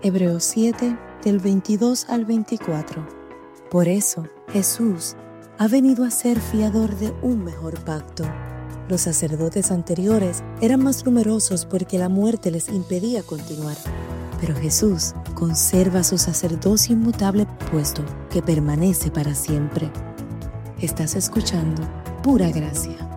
Hebreos 7, del 22 al 24. Por eso, Jesús ha venido a ser fiador de un mejor pacto. Los sacerdotes anteriores eran más numerosos porque la muerte les impedía continuar. Pero Jesús conserva su sacerdocio inmutable puesto que permanece para siempre. Estás escuchando Pura Gracia.